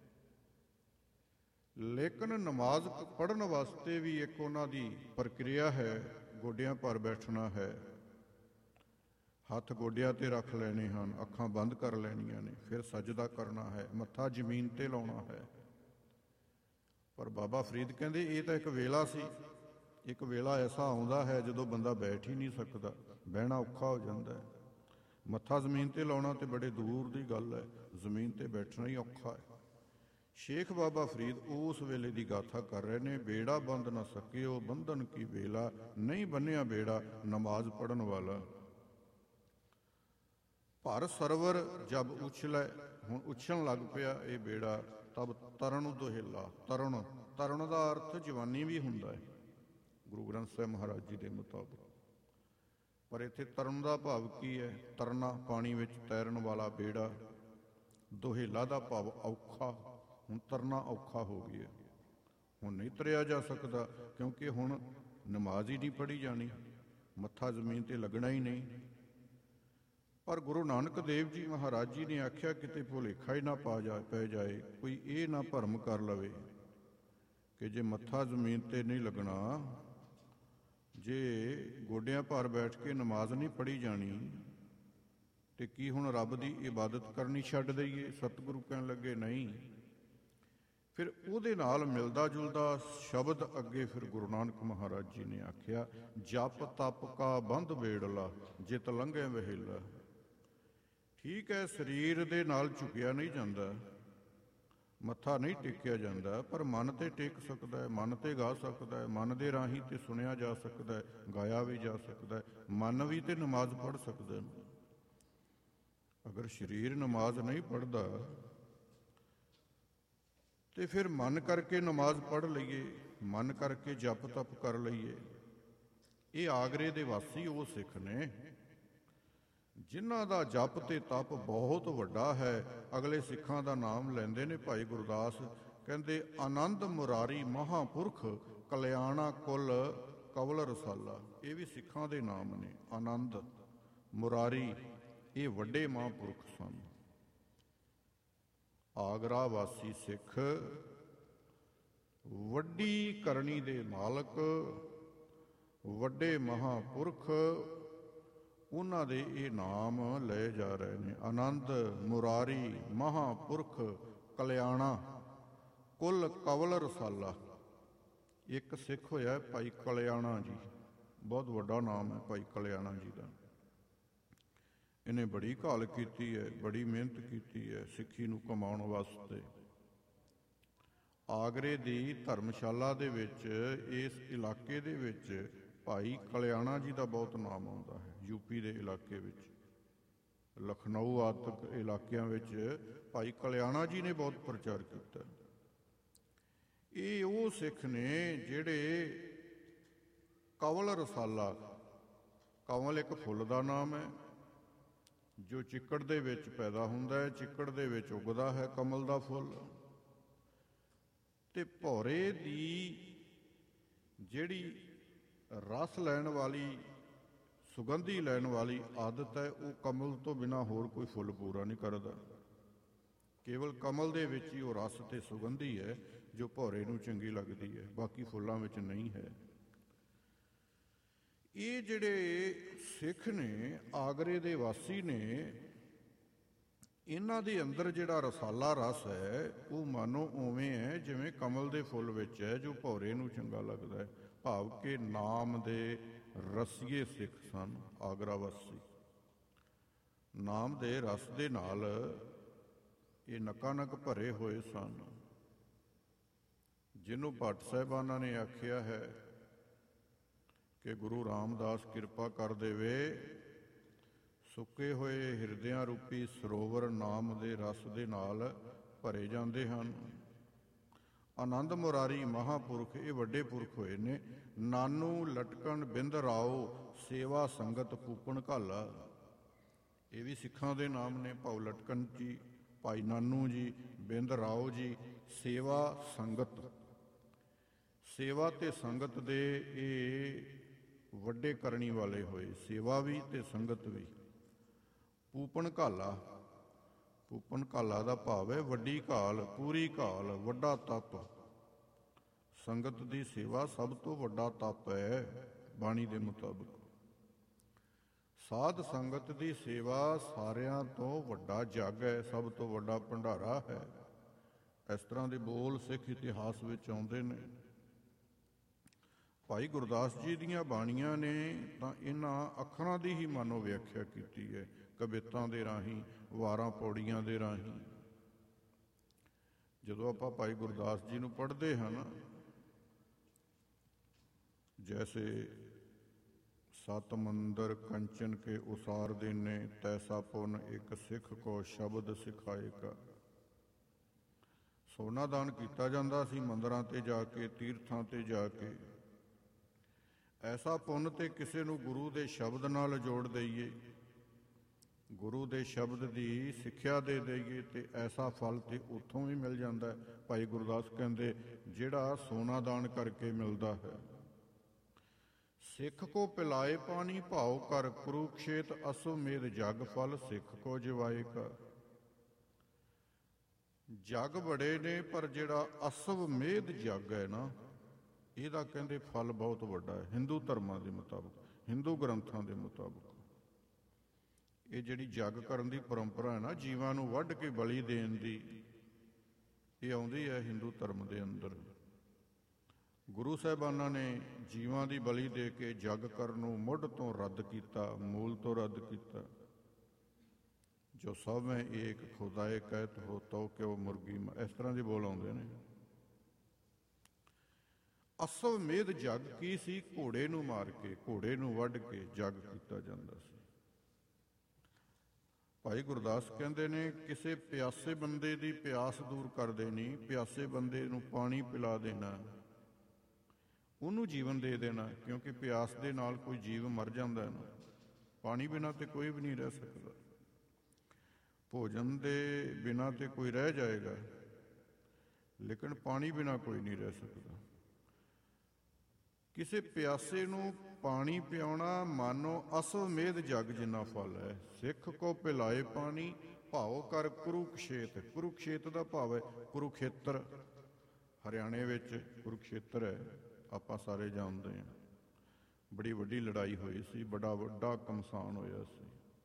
ਲੇਕਿਨ ਨਮਾਜ਼ ਪੜ੍ਹਨ ਵਾਸਤੇ ਵੀ ਇੱਕ ਉਹਨਾਂ ਦੀ ਪ੍ਰਕਿਰਿਆ ਹੈ, ਗੋਡਿਆਂ ਭਰ ਬੈਠਣਾ ਹੈ, ਹੱਥ ਗੋਡਿਆਂ ਤੇ ਰੱਖ ਲੈਣੇ ਹਨ, ਅੱਖਾਂ ਬੰਦ ਕਰ ਲੈਣੀਆਂ ਨੇ, ਫਿਰ ਸਜਦਾ ਕਰਨਾ ਹੈ, ਮੱਥਾ ਜ਼ਮੀਨ ਤੇ ਲਾਉਣਾ ਹੈ। ਪਰ ਬਾਬਾ ਫਰੀਦ ਕਹਿੰਦੇ ਇਹ ਤਾਂ ਇੱਕ ਵੇਲਾ ਸੀ। ਇੱਕ ਵੇਲਾ ਐਸਾ ਆਉਂਦਾ ਹੈ ਜਦੋਂ ਬੰਦਾ ਬੈਠ ਹੀ ਨਹੀਂ ਸਕਦਾ, ਬਹਿਣਾ ਔਖਾ ਹੋ ਜਾਂਦਾ ਹੈ। ਮੱਥਾ ਜ਼ਮੀਨ ਤੇ ਲਾਉਣਾ ਤੇ ਬੜੇ ਦੂਰ ਦੀ ਗੱਲ ਹੈ, ਜ਼ਮੀਨ ਤੇ ਬੈਠਣਾ ਹੀ ਔਖਾ ਹੈ। ਸ਼ੇਖ ਬਾਬਾ ਫਰੀਦ ਉਸ ਵੇਲੇ ਦੀ ਗਾਥਾ ਕਰ ਰਹੇ ਨੇ, ਬੇੜਾ ਬੰਦ ਨਾ ਸਕਿਓ ਬੰਧਨ ਕੀ ਵੇਲਾ, ਨਹੀਂ ਬੰਨਿਆ ਬੇੜਾ ਨਮਾਜ਼ ਪੜ੍ਹਨ ਵਾਲਾ। ਭਰ ਸਰਵਰ ਜਬ ਉਛਲੈ, ਹੁਣ ਉਛਲਣ ਲੱਗ ਪਿਆ ਇਹ ਬੇੜਾ, ਤਬ ਤਰਨ ਦੁਹਿਲਾ। ਤਰਨ ਤਰਨ ਦਾ ਅਰਥ ਜਵਾਨੀ ਵੀ ਹੁੰਦਾ ਹੈ ਗੁਰੂ ਗ੍ਰੰਥ ਸਾਹਿਬ ਮਹਾਰਾਜ ਜੀ ਦੇ ਮੁਤਾਬਕ, ਪਰ ਇੱਥੇ ਤਰਨ ਦਾ ਭਾਵ ਕੀ ਹੈ? ਤਰਨਾ, ਪਾਣੀ ਵਿੱਚ ਤੈਰਨ ਵਾਲਾ ਬੇੜਾ। ਦੁਹੇਲਾ ਦਾ ਭਾਵ ਔਖਾ। ਹੁਣ ਤਰਨਾ ਔਖਾ ਹੋ ਗਿਆ, ਹੁਣ ਨਹੀਂ ਤਰਿਆ ਜਾ ਸਕਦਾ, ਕਿਉਂਕਿ ਹੁਣ ਨਮਾਜ਼ ਹੀ ਨਹੀਂ ਪੜ੍ਹੀ ਜਾਣੀ, ਮੱਥਾ ਜ਼ਮੀਨ ਤੇ ਲੱਗਣਾ ਹੀ ਨਹੀਂ। ਪਰ ਗੁਰੂ ਨਾਨਕ ਦੇਵ ਜੀ ਮਹਾਰਾਜ ਜੀ ਨੇ ਆਖਿਆ ਕਿਤੇ ਭੁਲੇਖਾ ਹੀ ਨਾ ਪਾ ਜਾ ਪੈ ਜਾਏ, ਕੋਈ ਇਹ ਨਾ ਭਰਮ ਕਰ ਲਵੇ ਕਿ ਜੇ ਮੱਥਾ ਜ਼ਮੀਨ ਤੇ ਨਹੀਂ ਲੱਗਣਾ, ਜੇ ਗੋਡਿਆਂ ਭਾਰ ਬੈਠ ਕੇ ਨਮਾਜ਼ ਨਹੀਂ ਪੜ੍ਹੀ ਜਾਣੀ, ਤੇ ਕੀ ਹੁਣ ਰੱਬ ਦੀ ਇਬਾਦਤ ਕਰਨੀ ਛੱਡ ਦਈਏ? ਸਤਿਗੁਰੂ ਕਹਿਣ ਲੱਗੇ ਨਹੀਂ। ਫਿਰ ਉਹਦੇ ਨਾਲ ਮਿਲਦਾ ਜੁਲਦਾ ਸ਼ਬਦ ਅੱਗੇ ਫਿਰ ਗੁਰੂ ਨਾਨਕ ਮਹਾਰਾਜ ਜੀ ਨੇ ਆਖਿਆ, ਜਪ ਤਪ ਕਾ ਬੰਧ ਬੇੜਲਾ, ਜਿਤ ਲੰਘੇ ਵਹੇਲਾ। ਠੀਕ ਹੈ, ਸਰੀਰ ਦੇ ਨਾਲ ਝੁਕਿਆ ਨਹੀਂ ਜਾਂਦਾ, ਮੱਥਾ ਨਹੀਂ ਟੇਕਿਆ ਜਾਂਦਾ, ਪਰ ਮਨ ਤੇ ਟੇਕ ਸਕਦਾ ਹੈ, ਮਨ ਤੇ ਗਾ ਸਕਦਾ ਹੈ, ਮਨ ਦੇ ਰਾਹੀਂ ਤੇ ਸੁਣਿਆ ਜਾ ਸਕਦਾ ਹੈ, ਗਾਇਆ ਵੀ ਜਾ ਸਕਦਾ ਹੈ, ਮਨ ਵੀ ਤੇ ਨਮਾਜ਼ ਪੜ੍ਹ ਸਕਦਾ ਹੈ। ਅਗਰ ਸਰੀਰ ਨਮਾਜ਼ ਨਹੀਂ ਪੜ੍ਹਦਾ ਤੇ ਫਿਰ ਮਨ ਕਰਕੇ ਨਮਾਜ਼ ਪੜ੍ਹ ਲਈਏ, ਮਨ ਕਰਕੇ ਜਪ ਤਪ ਕਰ ਲਈਏ। ਇਹ ਆਗਰੇ ਦੇ ਵਾਸੀ ਉਹ ਸਿੱਖ ਨੇ ਜਿਨ੍ਹਾਂ ਦਾ ਜਪ ਤੇ ਤਪ ਬਹੁਤ ਵੱਡਾ ਹੈ। ਅਗਲੇ ਸਿੱਖਾਂ ਦਾ ਨਾਮ ਲੈਂਦੇ ਨੇ ਭਾਈ ਗੁਰਦਾਸ, ਕਹਿੰਦੇ ਆਨੰਦ ਮੁਰਾਰੀ ਮਹਾਂਪੁਰਖ ਕਲਿਆਣਾ ਕੁਲ ਕਵਲ ਰਸਾਲਾ। ਇਹ ਵੀ ਸਿੱਖਾਂ ਦੇ ਨਾਮ ਨੇ। ਆਨੰਦ, ਮੁਰਾਰੀ, ਇਹ ਵੱਡੇ ਮਹਾਂਪੁਰਖ ਸਨ। ਆਗਰਾ ਵਾਸੀ ਸਿੱਖ ਵੱਡੀ ਕਰਨੀ ਦੇ ਮਾਲਕ, ਵੱਡੇ ਮਹਾਂਪੁਰਖ, ਉਹਨਾਂ ਦੇ ਇਹ ਨਾਮ ਲਏ ਜਾ ਰਹੇ ਨੇ। ਆਨੰਦ, ਮੁਰਾਰੀ, ਮਹਾਂਪੁਰਖ, ਕਲਿਆਣਾ, ਕੁਲ ਕਵਲ ਰਸਾਲਾ। ਇੱਕ ਸਿੱਖ ਹੋਇਆ ਭਾਈ ਕਲਿਆਣਾ ਜੀ, ਬਹੁਤ ਵੱਡਾ ਨਾਮ ਹੈ ਭਾਈ ਕਲਿਆਣਾ ਜੀ ਦਾ। ਇਹਨੇ ਬੜੀ ਘਾਲ ਕੀਤੀ ਹੈ, ਬੜੀ ਮਿਹਨਤ ਕੀਤੀ ਹੈ ਸਿੱਖੀ ਨੂੰ ਕਮਾਉਣ ਵਾਸਤੇ। ਆਗਰੇ ਦੀ ਧਰਮਸ਼ਾਲਾ ਦੇ ਵਿੱਚ, ਇਸ ਇਲਾਕੇ ਦੇ ਵਿੱਚ ਭਾਈ ਕਲਿਆਣਾ ਜੀ ਦਾ ਬਹੁਤ ਨਾਮ ਆਉਂਦਾ ਹੈ। ਯੂਪੀ ਦੇ ਇਲਾਕੇ ਵਿੱਚ, ਲਖਨਊ ਆਦਿਕ ਇਲਾਕਿਆਂ ਵਿੱਚ ਭਾਈ ਕਲਿਆਣਾ ਜੀ ਨੇ ਬਹੁਤ ਪ੍ਰਚਾਰ ਕੀਤਾ। ਇਹ ਉਹ ਸਿੱਖ ਨੇ ਜਿਹੜੇ ਕਵਲ ਰਸਾਲਾ, ਕਵਲ ਇੱਕ ਫੁੱਲ ਦਾ ਨਾਮ ਹੈ ਜੋ ਚਿੱਕੜ ਦੇ ਵਿੱਚ ਪੈਦਾ ਹੁੰਦਾ ਹੈ, ਚਿੱਕੜ ਦੇ ਵਿੱਚ ਉੱਗਦਾ ਹੈ ਕਮਲ ਦਾ ਫੁੱਲ। ਤੇ ਭੌਰੇ ਦੀ ਜਿਹੜੀ ਰਸ ਲੈਣ ਵਾਲੀ, ਸੁਗੰਧੀ ਲੈਣ ਵਾਲੀ ਆਦਤ ਹੈ, ਉਹ ਕਮਲ ਤੋਂ ਬਿਨਾਂ ਹੋਰ ਕੋਈ ਫੁੱਲ ਪੂਰਾ ਨਹੀਂ ਕਰਦਾ। ਕੇਵਲ ਕਮਲ ਦੇ ਵਿੱਚ ਹੀ ਉਹ ਰਸ ਤੇ ਸੁਗੰਧੀ ਹੈ ਜੋ ਭੌਰੇ ਨੂੰ ਚੰਗੀ ਲੱਗਦੀ ਹੈ, ਬਾਕੀ ਫੁੱਲਾਂ ਵਿੱਚ ਨਹੀਂ ਹੈ। ਇਹ ਜਿਹੜੇ ਸਿੱਖ ਨੇ, ਆਗਰੇ ਦੇ ਵਾਸੀ ਨੇ, ਇਹਨਾਂ ਦੇ ਅੰਦਰ ਜਿਹੜਾ ਰਸਾਲਾ ਰਸ ਹੈ ਉਹ ਮਾਨੋ ਉਵੇਂ ਹੈ ਜਿਵੇਂ ਕਮਲ ਦੇ ਫੁੱਲ ਵਿੱਚ ਹੈ ਜੋ ਭੌਰੇ ਨੂੰ ਚੰਗਾ ਲੱਗਦਾ ਹੈ। ਭਾਵ ਕਿ ਨਾਮ ਦੇ ਰਸੀਏ ਸਿੱਖ ਸਨ ਆਗਰਾ ਵਾਸੀ। ਨਾਮ ਦੇ ਰਸ ਦੇ ਨਾਲ ਇਹ ਨਕਾ ਨਕ ਭਰੇ ਹੋਏ ਸਨ। ਜਿਹਨੂੰ ਭੱਟ ਸਾਹਿਬਾਨਾਂ ਨੇ ਆਖਿਆ ਹੈ ਕਿ ਗੁਰੂ ਰਾਮਦਾਸ ਕਿਰਪਾ ਕਰ ਦੇਵੇ, ਸੁੱਕੇ ਹੋਏ ਹਿਰਦਿਆਂ ਰੂਪੀ ਸਰੋਵਰ ਨਾਮ ਦੇ ਰਸ ਦੇ ਨਾਲ ਭਰੇ ਜਾਂਦੇ ਹਨ। ਆਨੰਦ ਮੁਰਾਰੀ ਮਹਾਂਪੁਰਖ, ਇਹ ਵੱਡੇ ਪੁਰਖ ਹੋਏ ਨੇ। ਨਾਨੂ ਲਟਕਣ ਬਿੰਦ ਰਾਓ, ਸੇਵਾ ਸੰਗਤ ਪੂਪਣ ਘਾਲਾ। ਇਹ ਵੀ ਸਿੱਖਾਂ ਦੇ ਨਾਮ ਨੇ। ਭਾਉ ਲਟਕਣ ਜੀ, ਭਾਈ ਨਾਨੂ ਜੀ, ਬਿੰਦ ਰਾਓ ਜੀ। ਸੇਵਾ ਸੰਗਤ, ਸੇਵਾ ਤੇ ਸੰਗਤ ਦੇ ਇਹ ਵੱਡੇ ਕਰਨੀ ਵਾਲੇ ਹੋਏ, ਸੇਵਾ ਵੀ ਤੇ ਸੰਗਤ ਵੀ। ਪੂਪਣ ਘਾਲਾ, ਪੂਪਣ ਘਾਲਾ ਦਾ ਭਾਵ ਹੈ ਵੱਡੀ ਘਾਲ, ਪੂਰੀ ਘਾਲ, ਵੱਡਾ ਤਪ। ਸੰਗਤ ਦੀ ਸੇਵਾ ਸਭ ਤੋਂ ਵੱਡਾ ਤਪ ਹੈ ਬਾਣੀ ਦੇ ਮੁਤਾਬਕ। ਸਾਧ ਸੰਗਤ ਦੀ ਸੇਵਾ ਸਾਰਿਆਂ ਤੋਂ ਵੱਡਾ ਜੱਗ ਹੈ, ਸਭ ਤੋਂ ਵੱਡਾ ਭੰਡਾਰਾ ਹੈ। ਇਸ ਤਰ੍ਹਾਂ ਦੇ ਬੋਲ ਸਿੱਖ ਇਤਿਹਾਸ ਵਿੱਚ ਆਉਂਦੇ ਨੇ। ਭਾਈ ਗੁਰਦਾਸ ਜੀ ਦੀਆਂ ਬਾਣੀਆਂ ਨੇ ਤਾਂ ਇਹਨਾਂ ਅੱਖਰਾਂ ਦੀ ਹੀ ਮਾਨੋ ਵਿਆਖਿਆ ਕੀਤੀ ਹੈ, ਕਵਿਤਾਂ ਦੇ ਰਾਹੀਂ, ਵਾਰਾਂ ਪੌੜੀਆਂ ਦੇ ਰਾਹੀਂ। ਜਦੋਂ ਆਪਾਂ ਭਾਈ ਗੁਰਦਾਸ ਜੀ ਨੂੰ ਪੜ੍ਹਦੇ ਹਾਂ ਨਾ, ਜੈਸੇ सत मंदिर कंचन के उसार देने, तैसा पुन एक सिख को शब्द सिखाएगा। सोना दान किया जाता सी मंदिरां ते जाके, तीर्थां ते जाके। ऐसा पुन ते किसी नूं गुरु दे शब्द नाल जोड़ दईए, गुरु दे शब्द की सिक्ख्या दे दईए, तो ऐसा फल तो उत्थों भी मिल जाता है। भाई गुरदास कहते जिहड़ा सोना दान करके मिलता है। सिख को पिलाए पानी भाव कर, कुरुक्षेत अश्वमेध जग फल सिख को जिवाएगा। जग बड़े ने पर जिहड़ा अश्वमेध जग है ना, ਇਹਦਾ ਕਹਿੰਦੇ फल बहुत ਵੱਡਾ है। हिंदू धर्मां ਦੇ मुताबिक, हिंदू ग्रंथां ਦੇ मुताबिक ਇਹ ਜਿਹੜੀ ਜਗ ਕਰਨ ਦੀ ਪਰੰਪਰਾ ਹੈ ਨਾ, ਜੀਵਾਂ ਨੂੰ ਵੱਢ ਕੇ ਬਲੀ ਦੇਣ ਦੀ, ਇਹ ਆਉਂਦੀ ਹੈ ਹਿੰਦੂ ਧਰਮ ਦੇ ਅੰਦਰ। ਗੁਰੂ ਸਾਹਿਬਾਨਾਂ ਨੇ ਜੀਵਾਂ ਦੀ ਬਲੀ ਦੇ ਕੇ ਜਗ ਕਰਨ ਨੂੰ ਮੁੱਢ ਤੋਂ ਰੱਦ ਕੀਤਾ, ਮੂਲ ਤੋਂ ਰੱਦ ਕੀਤਾ। ਜੋ ਸਭ ਮੈਂ ਏਕ ਖੁਦਾਏ ਕਹਿਤ ਹੋ ਤੋ ਕਿਉ ਮੁਰਗੀ, ਇਸ ਤਰ੍ਹਾਂ ਦੇ ਬੋਲ ਆਉਂਦੇ ਨੇ। ਅਸਵਮੇਧ ਜਗ ਕੀ ਸੀ? ਘੋੜੇ ਨੂੰ ਮਾਰ ਕੇ, ਘੋੜੇ ਨੂੰ ਵੱਢ ਕੇ ਜਗ ਕੀਤਾ ਜਾਂਦਾ ਸੀ। ਭਾਈ ਗੁਰਦਾਸ ਕਹਿੰਦੇ ਨੇ ਕਿਸੇ ਪਿਆਸੇ ਬੰਦੇ ਦੀ ਪਿਆਸ ਦੂਰ ਕਰ ਦੇਣੀ, ਪਿਆਸੇ ਬੰਦੇ ਨੂੰ ਪਾਣੀ ਪਿਲਾ ਦੇਣਾ, ਉਹਨੂੰ ਜੀਵਨ ਦੇ ਦੇਣਾ। ਕਿਉਂਕਿ ਪਿਆਸ ਦੇ ਨਾਲ ਕੋਈ ਜੀਵ ਮਰ ਜਾਂਦਾ ਹੈ ਨਾ, ਪਾਣੀ ਬਿਨਾਂ ਤੇ ਕੋਈ ਵੀ ਨਹੀਂ ਰਹਿ ਸਕਦਾ, ਭੋਜਨ ਦੇ ਬਿਨਾਂ ਤੇ ਕੋਈ ਰਹਿ ਜਾਏਗਾ, ਲੇਕਿਨ ਪਾਣੀ ਬਿਨਾਂ ਕੋਈ ਨਹੀਂ ਰਹਿ ਸਕਦਾ। ਕਿਸੇ ਪਿਆਸੇ ਨੂੰ ਪਾਣੀ ਪਿਆਉਣਾ ਮਾਨੋ ਅਸਵਮੇਧ ਜਗ ਜਿੰਨਾ ਫਲ ਹੈ। ਸਿੱਖ ਕੋ ਪਿਲਾਏ ਪਾਣੀ ਭਾਉ ਕਰ ਕੁਰੂਕਸ਼ੇਤ। ਕੁਰੂਕਸ਼ੇਤ ਦਾ ਭਾਵ ਹੈ ਕੁਰੂਖੇਤਰ, ਹਰਿਆਣੇ ਵਿੱਚ ਕੁਰੂਕਸ਼ੇਤਰ ਹੈ, ਆਪਾਂ ਸਾਰੇ ਜਾਣਦੇ ਹਾਂ। ਬੜੀ ਵੱਡੀ ਲੜਾਈ ਹੋਈ ਸੀ, ਬੜਾ ਵੱਡਾ ਕਮਸਾਨ ਹੋਇਆ ਸੀ।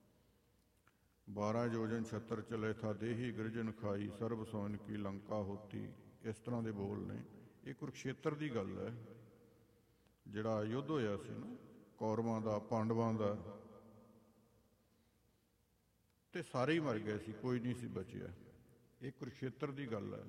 ਬਾਰਾਂ ਯੋਜਨ ਛੱਤਰ ਚਲੇ ਥਾ ਦੇਹੀ ਗਿਰਜਨ ਖਾਈ, ਸਰਬ ਸੋਨ ਕੀ ਲੰਕਾ ਹੋਤੀ, ਇਸ ਤਰ੍ਹਾਂ ਦੇ ਬੋਲ ਨੇ। ਇਹ ਕੁਰੂਕਸ਼ੇਤਰ ਦੀ ਗੱਲ ਹੈ, ਜਿਹੜਾ ਯੁੱਧ ਹੋਇਆ ਸੀ ਨਾ ਕੌਰਵਾਂ ਦਾ ਪਾਂਡਵਾਂ ਦਾ, ਤੇ ਸਾਰੇ ਹੀ ਮਰ ਗਏ ਸੀ, ਕੋਈ ਨਹੀਂ ਸੀ ਬਚਿਆ। ਇਹ ਕੁਰੂਕਸ਼ੇਤਰ ਦੀ ਗੱਲ ਹੈ।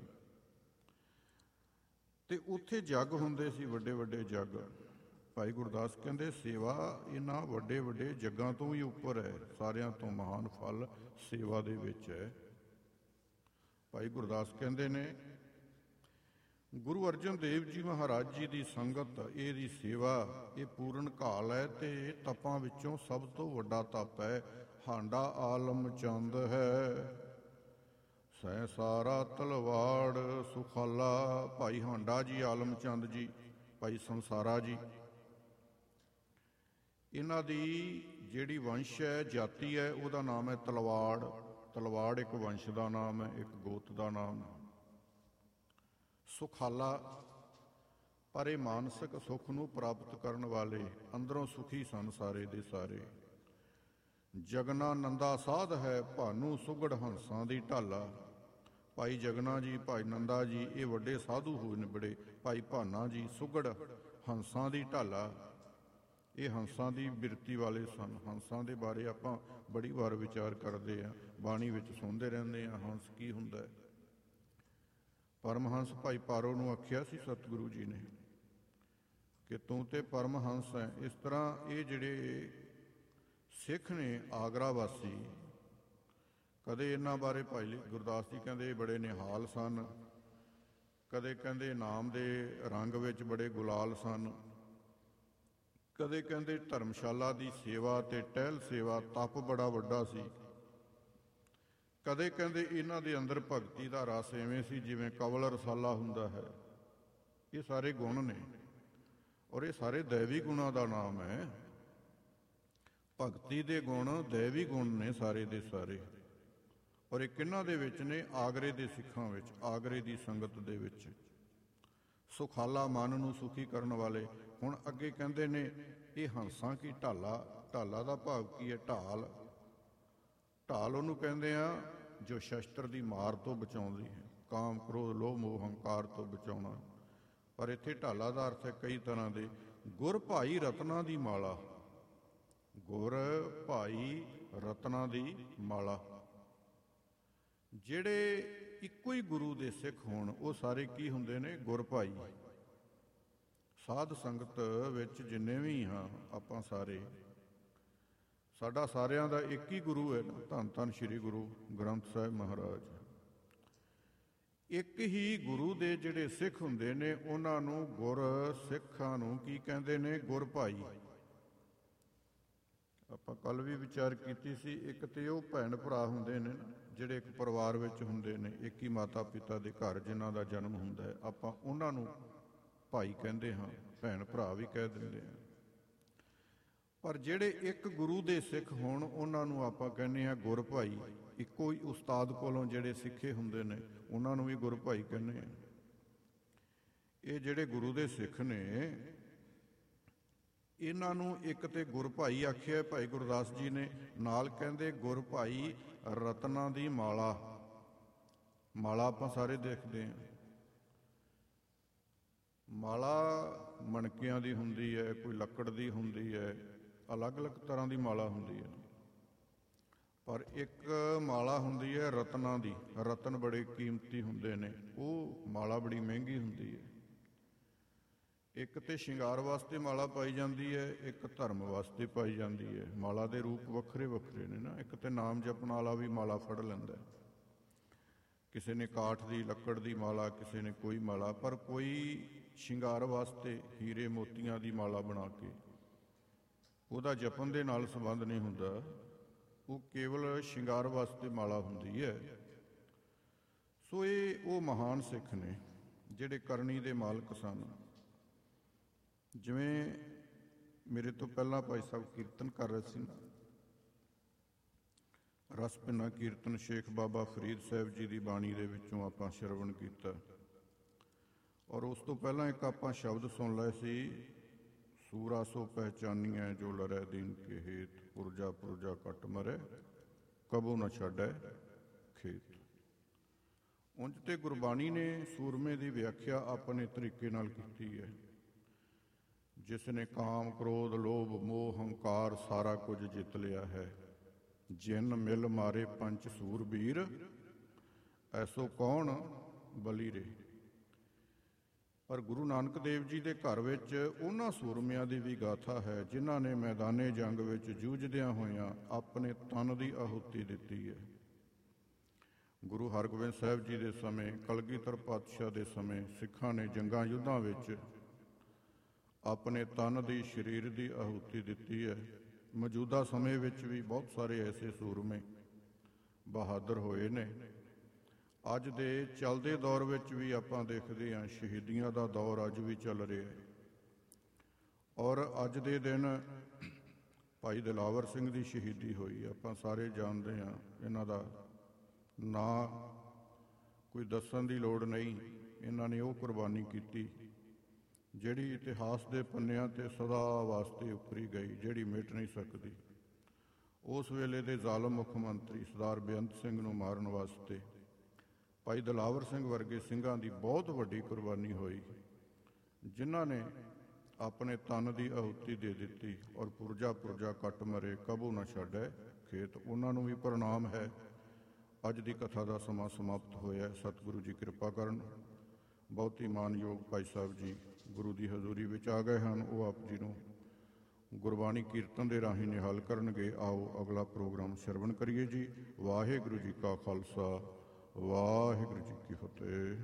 ਤੇ ਉੱਥੇ ਜੱਗ ਹੁੰਦੇ ਸੀ, ਵੱਡੇ ਵੱਡੇ ਜੱਗ। ਭਾਈ ਗੁਰਦਾਸ ਕਹਿੰਦੇ ਸੇਵਾ ਇਹਨਾਂ ਵੱਡੇ ਵੱਡੇ ਜੱਗਾਂ ਤੋਂ ਵੀ ਉੱਪਰ ਹੈ, ਸਾਰਿਆਂ ਤੋਂ ਮਹਾਨ ਫਲ ਸੇਵਾ ਦੇ ਵਿੱਚ ਹੈ। ਭਾਈ ਗੁਰਦਾਸ ਕਹਿੰਦੇ ਨੇ ਗੁਰੂ ਅਰਜਨ ਦੇਵ ਜੀ ਮਹਾਰਾਜ ਜੀ ਦੀ ਸੰਗਤ, ਇਹਦੀ ਸੇਵਾ, ਇਹ ਪੂਰਨ ਕਾਲ ਹੈ ਤੇ ਤਪਾਂ ਵਿੱਚੋਂ ਸਭ ਤੋਂ ਵੱਡਾ ਤਪ ਹੈ। ਹਾਂਡਾ ਆਲਮ ਚੰਦ ਹੈ ਸੈ ਸਾਰਾ ਤਲਵਾੜ ਸੁਖਾਲਾ। ਭਾਈ ਹਾਂਡਾ ਜੀ, ਆਲਮ ਚੰਦ ਜੀ, ਭਾਈ ਸੰਸਾਰਾ ਜੀ, ਇਹਨਾਂ ਦੀ ਜਿਹੜੀ ਵੰਸ਼ ਹੈ, ਜਾਤੀ ਹੈ, ਉਹਦਾ ਨਾਮ ਹੈ ਤਲਵਾੜ। ਤਲਵਾੜ ਇੱਕ ਵੰਸ਼ ਦਾ ਨਾਮ ਹੈ, ਇੱਕ ਗੋਤ ਦਾ ਨਾਮ ਹੈ। ਸੁਖਾਲਾ, ਪਰ ਇਹ ਮਾਨਸਿਕ ਸੁੱਖ ਨੂੰ ਪ੍ਰਾਪਤ ਕਰਨ ਵਾਲੇ, ਅੰਦਰੋਂ ਸੁਖੀ ਸਨ ਸਾਰੇ ਦੇ ਸਾਰੇ। ਜਗਨਾ ਨੰਦਾ ਸਾਧ ਹੈ ਭਾਨੂੰ ਸੁਗੜ ਹੰਸਾਂ ਦੀ ਢਾਲਾ। ਭਾਈ ਜਗਨਾ ਜੀ, ਭਾਈ ਨੰਦਾ ਜੀ, ਇਹ ਵੱਡੇ ਸਾਧੂ ਹੋਏ ਨੇ ਬੜੇ। ਭਾਈ ਭਾਨਾ ਜੀ ਸੁਗੜ ਹੰਸਾਂ ਦੀ ਢਾਲਾ, ਇਹ ਹੰਸਾਂ ਦੀ ਬਿਰਤੀ ਵਾਲੇ ਸਨ। ਹੰਸਾਂ ਦੇ ਬਾਰੇ ਆਪਾਂ ਬੜੀ ਵਾਰ ਵਿਚਾਰ ਕਰਦੇ ਹਾਂ, ਬਾਣੀ ਵਿੱਚ ਸੁਣਦੇ ਰਹਿੰਦੇ ਹਾਂ ਹੰਸ ਕੀ ਹੁੰਦਾ ਹੈ। ਪਰਮਹੰਸ ਭਾਈ ਪਾਰੋ ਨੂੰ ਆਖਿਆ ਸੀ ਸਤਿਗੁਰੂ ਜੀ ਨੇ ਕਿ ਤੂੰ ਤੇ ਪਰਮਹੰਸ ਹੈ। ਇਸ ਤਰ੍ਹਾਂ ਇਹ ਜਿਹੜੇ ਸਿੱਖ ਨੇ ਆਗਰਾ ਵਾਸੀ, ਕਦੇ ਇਹਨਾਂ ਬਾਰੇ ਭਾਈ ਗੁਰਦਾਸ ਜੀ ਕਹਿੰਦੇ ਬੜੇ ਨਿਹਾਲ ਸਨ, ਕਦੇ ਕਹਿੰਦੇ ਨਾਮ ਦੇ ਰੰਗ ਵਿੱਚ ਬੜੇ ਗੁਲਾਲ ਸਨ, ਕਦੇ ਕਹਿੰਦੇ ਧਰਮਸ਼ਾਲਾ ਦੀ ਸੇਵਾ ਤੇ ਟਹਿਲ ਸੇਵਾ ਤਪ ਬੜਾ ਵੱਡਾ ਸੀ, ਕਦੇ ਕਹਿੰਦੇ ਇਹਨਾਂ ਦੇ ਅੰਦਰ ਭਗਤੀ ਦਾ ਰਸ ਐਵੇਂ ਸੀ ਜਿਵੇਂ ਕਵਲ ਰਸਾਲਾ ਹੁੰਦਾ ਹੈ। ਇਹ ਸਾਰੇ ਗੁਣ ਨੇ ਔਰ ਇਹ ਸਾਰੇ ਦੈਵੀ ਗੁਣਾਂ ਦਾ ਨਾਮ ਹੈ। ਭਗਤੀ ਦੇ ਗੁਣ ਦੈਵੀ ਗੁਣ ਨੇ ਸਾਰੇ ਦੇ ਸਾਰੇ। ਔਰ ਇਹ ਕਿਹਨਾਂ ਦੇ ਵਿੱਚ ਨੇ? ਆਗਰੇ ਦੇ ਸਿੱਖਾਂ ਵਿੱਚ, ਆਗਰੇ ਦੀ ਸੰਗਤ ਦੇ ਵਿੱਚ। ਸੁਖਾਲਾ, ਮਨ ਨੂੰ ਸੁਖੀ ਕਰਨ ਵਾਲੇ। ਹੁਣ ਅੱਗੇ ਕਹਿੰਦੇ ਨੇ ਇਹ ਹੰਸਾਂ ਕੀ ਢਾਲਾ। ਢਾਲਾ ਦਾ ਭਾਵ ਕੀ ਹੈ? ਢਾਲ। ਢਾਲ ਉਹਨੂੰ ਕਹਿੰਦੇ ਆ ਜੋ ਸ਼ਸਤਰ ਦੀ ਮਾਰ ਤੋਂ ਬਚਾਉਂਦੀ ਹੈ, ਕਾਮ ਕ੍ਰੋਧ ਲੋਭ ਮੋਹ ਹੰਕਾਰ ਤੋਂ ਬਚਾਉਣਾ। ਪਰ ਇੱਥੇ ਢਾਲਾ ਦਾ ਅਰਥ ਹੈ ਕਈ ਤਰ੍ਹਾਂ ਦੇ। ਗੁਰ ਭਾਈ ਰਤਨਾਂ ਦੀ ਮਾਲਾ। ਗੁਰ ਭਾਈ ਰਤਨਾਂ ਦੀ ਮਾਲਾ। ਜਿਹੜੇ ਇੱਕੋ ਹੀ ਗੁਰੂ ਦੇ ਸਿੱਖ ਹੋਣ ਉਹ ਸਾਰੇ ਕੀ ਹੁੰਦੇ ਨੇ? ਗੁਰ ਭਾਈ। ਸਾਧ ਸੰਗਤ ਵਿੱਚ ਜਿੰਨੇ ਵੀ ਹਾਂ ਆਪਾਂ ਸਾਰੇ, ਸਾਡਾ ਸਾਰਿਆਂ ਦਾ ਇੱਕ ਹੀ ਗੁਰੂ ਹੈ ਨਾ, ਧੰਨ ਧੰਨ ਸ਼੍ਰੀ ਗੁਰੂ ਗ੍ਰੰਥ ਸਾਹਿਬ ਮਹਾਰਾਜ। ਇੱਕ ਹੀ ਗੁਰੂ ਦੇ ਜਿਹੜੇ ਸਿੱਖ ਹੁੰਦੇ ਨੇ ਉਹਨਾਂ ਨੂੰ ਗੁਰ ਸਿੱਖਾਂ ਨੂੰ ਕੀ ਕਹਿੰਦੇ ਨੇ? ਗੁਰ ਭਾਈ। ਆਪਾਂ ਕੱਲ ਵੀ ਵਿਚਾਰ ਕੀਤੀ ਸੀ, ਇੱਕ ਤੇ ਉਹ ਭੈਣ ਭਰਾ ਹੁੰਦੇ ਨੇ ਨਾ ਜਿਹੜੇ ਇੱਕ ਪਰਿਵਾਰ ਵਿੱਚ ਹੁੰਦੇ ਨੇ, ਇੱਕ ਹੀ ਮਾਤਾ ਪਿਤਾ ਦੇ ਘਰ ਜਿਨ੍ਹਾਂ ਦਾ ਜਨਮ ਹੁੰਦਾ ਹੈ, ਆਪਾਂ ਉਹਨਾਂ ਨੂੰ ਭਾਈ ਕਹਿੰਦੇ ਹਾਂ, ਭੈਣ ਭਰਾ ਵੀ ਕਹਿ ਦਿੰਦੇ ਹਾਂ। ਪਰ ਜਿਹੜੇ ਇੱਕ ਗੁਰੂ ਦੇ ਸਿੱਖ ਹੋਣ ਉਹਨਾਂ ਨੂੰ ਆਪਾਂ ਕਹਿੰਦੇ ਹਾਂ ਗੁਰ ਭਾਈ। ਇੱਕੋ ਹੀ ਉਸਤਾਦ ਕੋਲੋਂ ਜਿਹੜੇ ਸਿੱਖੇ ਹੁੰਦੇ ਨੇ ਉਹਨਾਂ ਨੂੰ ਵੀ ਗੁਰ ਭਾਈ ਕਹਿੰਦੇ ਹਾਂ। ਇਹ ਜਿਹੜੇ ਗੁਰੂ ਦੇ ਸਿੱਖ ਨੇ ਇਹਨਾਂ ਨੂੰ ਇੱਕ ਤੇ ਗੁਰ ਭਾਈ ਆਖਿਆ ਭਾਈ ਗੁਰਦਾਸ ਜੀ ਨੇ, ਨਾਲ ਕਹਿੰਦੇ ਗੁਰ ਭਾਈ ਰਤਨਾਂ ਦੀ ਮਾਲਾ। ਮਾਲਾ ਆਪਾਂ ਸਾਰੇ ਦੇਖਦੇ ਹਾਂ, ਮਾਲਾ ਮਣਕਿਆਂ ਦੀ ਹੁੰਦੀ ਹੈ, ਕੋਈ ਲੱਕੜ ਦੀ ਹੁੰਦੀ ਹੈ, ਅਲੱਗ ਅਲੱਗ ਤਰ੍ਹਾਂ ਦੀ ਮਾਲਾ ਹੁੰਦੀ ਹੈ। ਪਰ ਇੱਕ ਮਾਲਾ ਹੁੰਦੀ ਹੈ ਰਤਨਾਂ ਦੀ, ਰਤਨ ਬੜੇ ਕੀਮਤੀ ਹੁੰਦੇ ਨੇ, ਉਹ ਮਾਲਾ ਬੜੀ ਮਹਿੰਗੀ ਹੁੰਦੀ ਹੈ। ਇੱਕ ਤੇ ਸ਼ਿੰਗਾਰ ਵਾਸਤੇ ਮਾਲਾ ਪਾਈ ਜਾਂਦੀ ਹੈ, ਇੱਕ ਧਰਮ ਵਾਸਤੇ ਪਾਈ ਜਾਂਦੀ ਹੈ। ਮਾਲਾ ਦੇ ਰੂਪ ਵੱਖਰੇ ਵੱਖਰੇ ਨੇ ਨਾ, ਇੱਕ ਤੇ ਨਾਮ ਜਪਣ ਵਾਲਾ ਵੀ ਮਾਲਾ ਫੜ ਲੈਂਦਾ, ਕਿਸੇ ਨੇ ਕਾਠ ਦੀ ਲੱਕੜ ਦੀ ਮਾਲਾ, ਕਿਸੇ ਨੇ ਕੋਈ ਮਾਲਾ, ਪਰ ਕੋਈ ਸ਼ਿੰਗਾਰ ਵਾਸਤੇ ਹੀਰੇ ਮੋਤੀਆਂ ਦੀ ਮਾਲਾ ਬਣਾ ਕੇ ਉਹਦਾ ਜਪਣ ਦੇ ਨਾਲ ਸੰਬੰਧ ਨਹੀਂ ਹੁੰਦਾ, ਉਹ ਕੇਵਲ ਸ਼ਿੰਗਾਰ ਵਾਸਤੇ ਮਾਲਾ ਹੁੰਦੀ ਹੈ। ਸੋ ਇਹ ਉਹ ਮਹਾਨ ਸਿੱਖ ਨੇ ਜਿਹੜੇ ਕਰਨੀ ਦੇ ਮਾਲਕ ਸਨ। ਜਿਵੇਂ ਮੇਰੇ ਤੋਂ ਪਹਿਲਾਂ ਭਾਈ ਸਾਹਿਬ ਕੀਰਤਨ ਕਰ ਰਹੇ ਸੀ ਨਾ, ਰਸ ਪਿੰਨਾ ਕੀਰਤਨ ਸ਼ੇਖ ਬਾਬਾ ਫਰੀਦ ਸਾਹਿਬ ਜੀ ਦੀ ਬਾਣੀ ਦੇ ਵਿੱਚੋਂ ਆਪਾਂ ਸ਼ਰਵਣ ਕੀਤਾ, ਔਰ ਉਸ ਤੋਂ ਪਹਿਲਾਂ ਇੱਕ ਆਪਾਂ ਸ਼ਬਦ ਸੁਣ ਲਏ ਸੀ, ਸੂਰਾ ਸੋ ਪਹਿਚਾਨੀਐ ਜੋ ਲਰੈ ਦੀਨ ਕੇ ਹੇਤ, ਪੁਰਜਾ ਪੁਰਜਾ ਕੱਟ ਮਰੈ ਕਬੋ ਨਾ ਛੱਡੈ ਖੇਤ। ਉਂਝ ਤੇ ਗੁਰਬਾਣੀ ਨੇ ਸੂਰਮੇ ਦੀ ਵਿਆਖਿਆ ਆਪਣੇ ਤਰੀਕੇ ਨਾਲ ਕੀਤੀ ਹੈ। ਜਿਸ ਨੇ ਕਾਮ ਕ੍ਰੋਧ ਲੋਭ ਮੋਹ ਹੰਕਾਰ ਸਾਰਾ ਕੁਝ ਜਿੱਤ ਲਿਆ ਹੈ, ਜਿਨ ਮਿਲ ਮਾਰੇ ਪੰਚ ਸੂਰਬੀਰ, ਐਸੋ ਕੌਣ ਬਲੀ ਰੇ। ਪਰ ਗੁਰੂ ਨਾਨਕ ਦੇਵ ਜੀ ਦੇ ਘਰ ਵਿੱਚ ਉਹਨਾਂ ਸੂਰਮਿਆਂ ਦੀ ਵੀ ਗਾਥਾ ਹੈ ਜਿਨ੍ਹਾਂ ਨੇ ਮੈਦਾਨੇ ਜੰਗ ਵਿੱਚ ਜੂਝਦਿਆਂ ਹੋਇਆਂ ਆਪਣੇ ਤਨ ਦੀ ਆਹੂਤੀ ਦਿੱਤੀ ਹੈ। ਗੁਰੂ ਹਰਗੋਬਿੰਦ ਸਾਹਿਬ ਜੀ ਦੇ ਸਮੇਂ, ਕਲਗੀਧਰ ਪਾਤਸ਼ਾਹ ਦੇ ਸਮੇਂ ਸਿੱਖਾਂ ਨੇ ਜੰਗਾਂ ਯੁੱਧਾਂ ਵਿੱਚ ਆਪਣੇ ਤਨ ਦੀ, ਸਰੀਰ ਦੀ ਆਹੂਤੀ ਦਿੱਤੀ ਹੈ। ਮੌਜੂਦਾ ਸਮੇਂ ਵਿੱਚ ਵੀ ਬਹੁਤ ਸਾਰੇ ਐਸੇ ਸੂਰਮੇ ਬਹਾਦਰ ਹੋਏ ਨੇ। ਅੱਜ ਦੇ ਚੱਲਦੇ ਦੌਰ ਵਿੱਚ ਵੀ ਆਪਾਂ ਦੇਖਦੇ ਹਾਂ ਸ਼ਹੀਦੀਆਂ ਦਾ ਦੌਰ ਅੱਜ ਵੀ ਚੱਲ ਰਿਹਾ ਹੈ। ਔਰ ਅੱਜ ਦੇ ਦਿਨ ਭਾਈ ਦਿਲਾਵਰ ਸਿੰਘ ਦੀ ਸ਼ਹੀਦੀ ਹੋਈ, ਆਪਾਂ ਸਾਰੇ ਜਾਣਦੇ ਹਾਂ। ਇਹਨਾਂ ਦਾ ਨਾਂ ਕੋਈ ਦੱਸਣ ਦੀ ਲੋੜ ਨਹੀਂ, ਇਹਨਾਂ ਨੇ ਉਹ ਕੁਰਬਾਨੀ ਕੀਤੀ ਜਿਹੜੀ ਇਤਿਹਾਸ ਦੇ ਪੰਨਿਆਂ 'ਤੇ ਸਦਾ ਵਾਸਤੇ ਉਕਰੀ ਗਈ, ਜਿਹੜੀ ਮਿਟ ਨਹੀਂ ਸਕਦੀ। ਉਸ ਵੇਲੇ ਦੇ ਜ਼ਾਲਮ ਮੁੱਖ ਮੰਤਰੀ ਸਰਦਾਰ ਬੇਅੰਤ ਸਿੰਘ ਨੂੰ ਮਾਰਨ ਵਾਸਤੇ ਭਾਈ ਦਿਲਾਵਰ ਸਿੰਘ ਵਰਗੇ ਸਿੰਘਾਂ ਦੀ ਬਹੁਤ ਵੱਡੀ ਕੁਰਬਾਨੀ ਹੋਈ, ਜਿਨ੍ਹਾਂ ਨੇ ਆਪਣੇ ਤਨ ਦੀ ਆਹੂਤੀ ਦੇ ਦਿੱਤੀ। ਔਰ ਪੁਰਜਾ ਪੁਰਜਾ ਕੱਟ ਮਰੇ ਕਬੂ ਨਾ ਛੱਡੈ ਖੇਤ, ਉਹਨਾਂ ਨੂੰ ਵੀ ਪ੍ਰਣਾਮ ਹੈ। ਅੱਜ ਦੀ ਕਥਾ ਦਾ ਸਮਾਂ ਸਮਾਪਤ ਹੋਇਆ। ਸਤਿਗੁਰੂ ਜੀ ਕਿਰਪਾ ਕਰਨ। ਬਹੁਤ ਹੀ ਮਾਨਯੋਗ ਭਾਈ ਸਾਹਿਬ ਜੀ ਗੁਰੂ ਦੀ ਹਜ਼ੂਰੀ ਵਿੱਚ ਆ ਗਏ ਹਨ। ਉਹ ਆਪ ਜੀ ਨੂੰ ਗੁਰਬਾਣੀ ਕੀਰਤਨ ਦੇ ਰਾਹੀਂ ਨਿਹਾਲ ਕਰਨਗੇ। ਆਓ ਅਗਲਾ ਪ੍ਰੋਗਰਾਮ ਸ਼ਰਵਣ ਕਰੀਏ ਜੀ। ਵਾਹਿਗੁਰੂ ਜੀ ਕਾ ਖਾਲਸਾ, ਵਾਹਿਗੁਰੂ ਜੀ ਕੀ ਫਤਿਹ।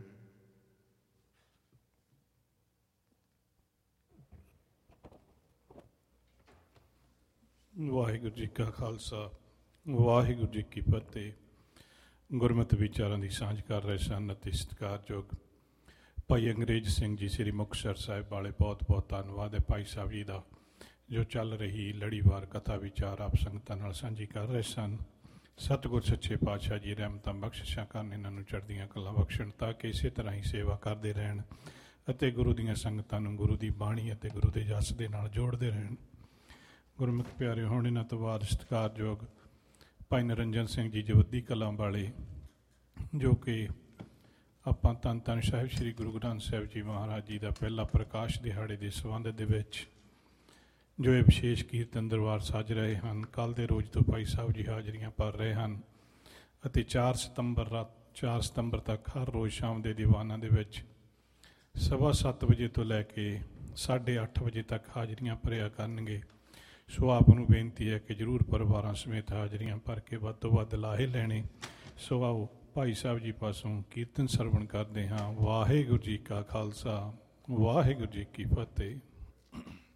ਵਾਹਿਗੁਰੂ ਜੀ ਕਾ ਖਾਲਸਾ, ਵਾਹਿਗੁਰੂ ਜੀ ਕੀ ਫਤਿਹ। ਗੁਰਮਤਿ ਵਿਚਾਰਾਂ ਦੀ ਸਾਂਝ ਕਰ ਰਹੇ ਸਨ ਅਤੇ ਸਤਿਕਾਰਯੋਗ ਭਾਈ ਅੰਗਰੇਜ਼ ਸਿੰਘ ਜੀ ਸ੍ਰੀ ਮੁਕਤਸਰ ਸਾਹਿਬ ਵਾਲੇ, ਬਹੁਤ ਬਹੁਤ ਧੰਨਵਾਦ ਹੈ ਭਾਈ ਸਾਹਿਬ ਜੀ ਦਾ, ਜੋ ਚੱਲ ਰਹੀ ਲੜੀਵਾਰ ਕਥਾ ਵਿਚਾਰ ਆਪ ਸੰਗਤਾਂ ਨਾਲ ਸਾਂਝੀ ਕਰ ਰਹੇ ਸਨ। ਸਤਿਗੁਰ ਸੱਚੇ ਪਾਤਸ਼ਾਹ ਜੀ ਰਹਿਮਤਾਂ ਬਖਸ਼ਿਸ਼ਾਂ ਕਰਨ, ਇਹਨਾਂ ਨੂੰ ਚੜ੍ਹਦੀਆਂ ਕਲਾਂ ਬਖਸ਼ਣ, ਤਾਂ ਕਿ ਇਸੇ ਤਰ੍ਹਾਂ ਹੀ ਸੇਵਾ ਕਰਦੇ ਰਹਿਣ ਅਤੇ ਗੁਰੂ ਦੀਆਂ ਸੰਗਤਾਂ ਨੂੰ ਗੁਰੂ ਦੀ ਬਾਣੀ ਅਤੇ ਗੁਰੂ ਦੇ ਜਸ ਦੇ ਨਾਲ ਜੋੜਦੇ ਰਹਿਣ। ਗੁਰਮੁਖ ਪਿਆਰੇ, ਹੁਣ ਇਹਨਾਂ ਤੋਂ ਬਾਅਦ ਸਤਿਕਾਰਯੋਗ ਭਾਈ ਨਰਿੰਜਨ ਸਿੰਘ ਜੀ ਜਵੱਦੀ ਕਲਾਂ ਵਾਲੇ, ਜੋ ਕਿ ਆਪਾਂ ਧੰਨ ਧੰਨ ਸਾਹਿਬ ਸ੍ਰੀ ਗੁਰੂ ਗ੍ਰੰਥ ਸਾਹਿਬ ਜੀ ਮਹਾਰਾਜ ਜੀ ਦਾ ਪਹਿਲਾ ਪ੍ਰਕਾਸ਼ ਦਿਹਾੜੇ ਦੇ ਸੰਬੰਧ ਦੇ ਵਿੱਚ ਜੋ ਇਹ ਵਿਸ਼ੇਸ਼ ਕੀਰਤਨ ਦਰਬਾਰ ਸੱਜ ਰਹੇ ਹਨ। ਕੱਲ੍ਹ ਦੇ ਰੋਜ਼ ਤੋਂ ਭਾਈ ਸਾਹਿਬ ਜੀ ਹਾਜ਼ਰੀਆਂ ਭਰ ਰਹੇ ਹਨ ਅਤੇ ਚਾਰ ਸਤੰਬਰ ਰਾਤ ਚਾਰ ਸਤੰਬਰ ਤੱਕ ਹਰ ਰੋਜ਼ ਸ਼ਾਮ ਦੇ ਦੀਵਾਨਾਂ ਦੇ ਵਿੱਚ ਸਵਾ ਸੱਤ ਵਜੇ ਤੋਂ ਲੈ ਕੇ ਸਾਢੇ ਅੱਠ ਵਜੇ ਤੱਕ ਹਾਜ਼ਰੀਆਂ ਭਰਿਆ ਕਰਨਗੇ। ਸੋ ਆਪ ਨੂੰ ਬੇਨਤੀ ਹੈ ਕਿ ਜ਼ਰੂਰ ਪਰਿਵਾਰਾਂ ਸਮੇਤ ਹਾਜ਼ਰੀਆਂ ਭਰ ਕੇ ਵੱਧ ਤੋਂ ਵੱਧ ਲਾਹੇ ਲੈਣੇ। ਸੋ ਆਓ ਭਾਈ ਸਾਹਿਬ ਜੀ ਪਾਸੋਂ ਕੀਰਤਨ ਸਰਵਣ ਕਰਦੇ ਹਾਂ। ਵਾਹਿਗੁਰੂ ਜੀ ਕਾ ਖਾਲਸਾ, ਵਾਹਿਗੁਰੂ ਜੀ ਕੀ ਫਤਿਹ।